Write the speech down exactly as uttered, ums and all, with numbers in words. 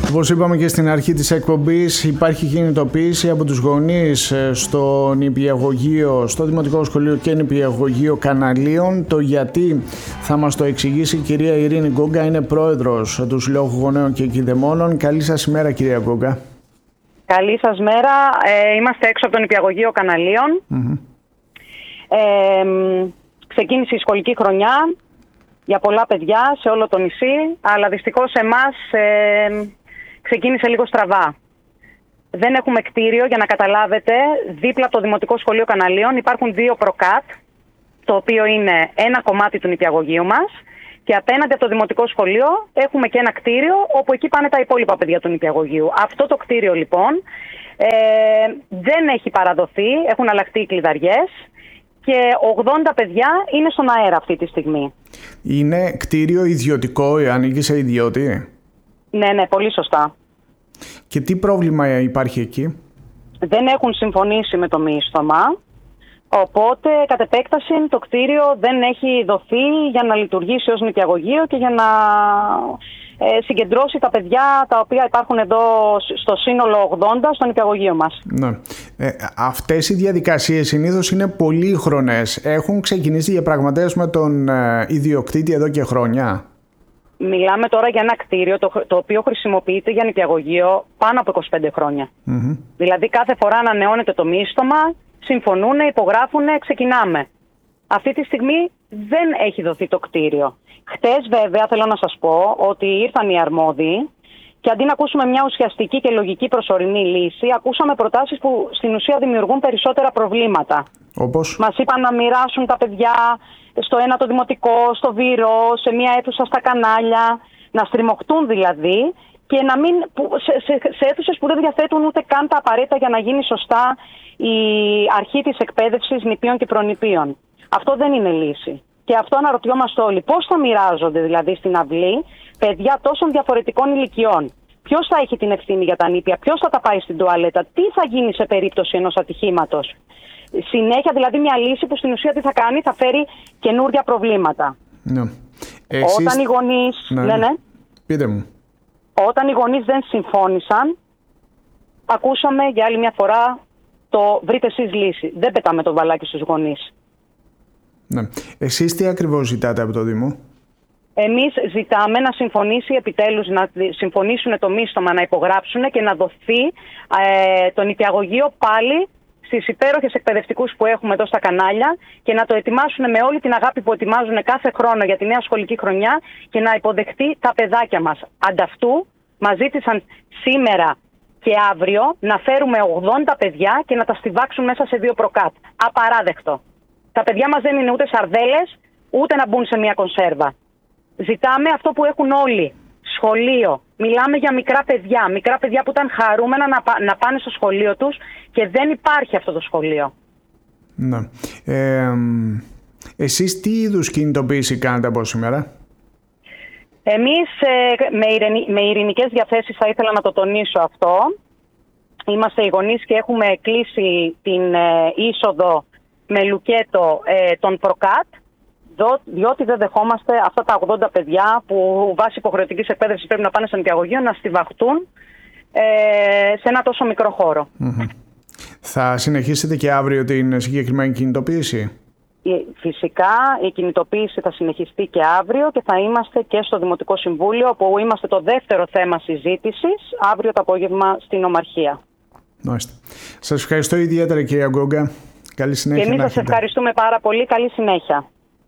Όπως είπαμε και στην αρχή της εκπομπής, υπάρχει κινητοποίηση από τους γονείς στο νηπιαγωγείο, στο Δημοτικό Σχολείο και νηπιαγωγείο Καναλίων. Το γιατί θα μας το εξηγήσει η κυρία Ειρήνη Γκόγκα, είναι πρόεδρος του Συλλόγου Γονέων και Κηδεμόνων. Καλή σας ημέρα, κυρία Γκόγκα. Καλή σας μέρα. Ε, είμαστε έξω από το νηπιαγωγείο Καναλίων. Mm-hmm. Ε, ξεκίνησε η σχολική χρονιά για πολλά παιδιά σε όλο το νησί, αλλά δυστυχώς εμάς ε, ξεκίνησε λίγο στραβά. Δεν έχουμε κτίριο, για να καταλάβετε. Δίπλα από το Δημοτικό Σχολείο Καναλίων υπάρχουν δύο προκάτ, το οποίο είναι ένα κομμάτι του νηπιαγωγείου μας, και απέναντι από το Δημοτικό Σχολείο έχουμε και ένα κτίριο όπου εκεί πάνε τα υπόλοιπα παιδιά του νηπιαγωγείου. Αυτό το κτίριο λοιπόν ε, δεν έχει παραδοθεί, έχουν αλλάχτεί οι κλειδαριές και ογδόντα παιδιά είναι στον αέρα αυτή τη στιγμή. Είναι κτίριο ιδιωτικό, ανήκει σε ιδιώτη? Ναι, ναι, πολύ σωστά. Και τι πρόβλημα υπάρχει εκεί? Δεν έχουν συμφωνήσει με το μίσθωμα, οπότε κατ' επέκταση το κτίριο δεν έχει δοθεί για να λειτουργήσει ως νηπιαγωγείο και για να ε, συγκεντρώσει τα παιδιά τα οποία υπάρχουν εδώ στο σύνολο ογδόντα στο νηπιαγωγείο μας. Ναι. Ε, αυτές οι διαδικασίες συνήθως είναι πολύχρονες. Έχουν ξεκινήσει διαπραγματεύσεις με τον ε, ιδιοκτήτη εδώ και χρόνια? Μιλάμε τώρα για ένα κτίριο το, το οποίο χρησιμοποιείται για νηπιαγωγείο πάνω από είκοσι πέντε χρόνια. Mm-hmm. Δηλαδή κάθε φορά ανανεώνεται το μίσθωμα, συμφωνούν, υπογράφουν, ξεκινάμε. Αυτή τη στιγμή δεν έχει δοθεί το κτίριο. Χτες βέβαια θέλω να σας πω ότι ήρθαν οι αρμόδιοι και αντί να ακούσουμε μια ουσιαστική και λογική προσωρινή λύση, ακούσαμε προτάσεις που στην ουσία δημιουργούν περισσότερα προβλήματα. Όπως? Μας είπαν να μοιράσουν τα παιδιά στο ένα το δημοτικό, στο Βύρο, σε μια αίθουσα στα κανάλια, να στριμωχτούν δηλαδή και να μην, σε, σε, σε αίθουσες που δεν διαθέτουν ούτε καν τα απαραίτητα για να γίνει σωστά η αρχή της εκπαίδευσης νηπίων και προνηπίων. Αυτό δεν είναι λύση. Και αυτό αναρωτιόμαστε όλοι. Πώς θα μοιράζονται δηλαδή στην αυλή παιδιά τόσων διαφορετικών ηλικιών? Ποιος θα έχει την ευθύνη για τα νήπια? Ποιος θα τα πάει στην τουαλέτα? Τι θα γίνει σε περίπτωση ενός ατυχήματος? Συνέχεια δηλαδή μια λύση που στην ουσία τι θα κάνει? Θα φέρει καινούργια προβλήματα. Ναι. Εσείς... Όταν οι γονείς... Ναι. Ναι, ναι. Πείτε μου. Όταν οι γονείς δεν συμφώνησαν, ακούσαμε για άλλη μια φορά το βρείτε εσείς λύση. Δεν πετάμε το βαλάκι στους γονείς. Ναι. Εσείς τι ακριβώς ζητάτε από το Δήμο? Εμείς ζητάμε να συμφωνήσει επιτέλους, να συμφωνήσουν το μίσθωμα, να υπογράψουν και να δοθεί ε, το νηπιαγωγείο πάλι στις υπέροχες εκπαιδευτικούς που έχουμε εδώ στα κανάλια και να το ετοιμάσουν με όλη την αγάπη που ετοιμάζουν κάθε χρόνο για τη νέα σχολική χρονιά και να υποδεχτεί τα παιδάκια μας. Ανταυτού μας ζήτησαν σήμερα και αύριο να φέρουμε ογδόντα παιδιά και να τα στιβάξουν μέσα σε δύο προκάτ. Απαράδεκτο. Τα παιδιά μας δεν είναι ούτε σαρδέλες, ούτε να μπουν σε μια κονσέρβα. Ζητάμε αυτό που έχουν όλοι. Σχολείο. Μιλάμε για μικρά παιδιά. Μικρά παιδιά που ήταν χαρούμενα να, πα, να πάνε στο σχολείο τους και δεν υπάρχει αυτό το σχολείο. Ναι. Ε, εσείς τι είδους κινητοποίηση κάνετε από σήμερα? Εμείς ε, με, ειρηνι, με ειρηνικές διαθέσεις, θα ήθελα να το τονίσω αυτό. Είμαστε οι γονείς και έχουμε κλείσει την ε, είσοδο με λουκέτο ε, των προκάτ, διότι δεν δεχόμαστε αυτά τα ογδόντα παιδιά που βάσει υποχρεωτικής εκπαίδευσης πρέπει να πάνε στο νηπιαγωγείο να στιβαχτούν ε, σε ένα τόσο μικρό χώρο. Mm-hmm. Θα συνεχίσετε και αύριο την συγκεκριμένη κινητοποίηση? Φυσικά η κινητοποίηση θα συνεχιστεί και αύριο και θα είμαστε και στο Δημοτικό Συμβούλιο, όπου είμαστε το δεύτερο θέμα συζήτησης αύριο το απόγευμα στην Ομαρχία. Μάλιστα. Σας ευχαριστώ ιδιαίτερα, κυρία Γκόγκα. Καλή συνέχεια. Και εμείς σας ευχαριστούμε πάρα πολύ. Καλή συνέχεια.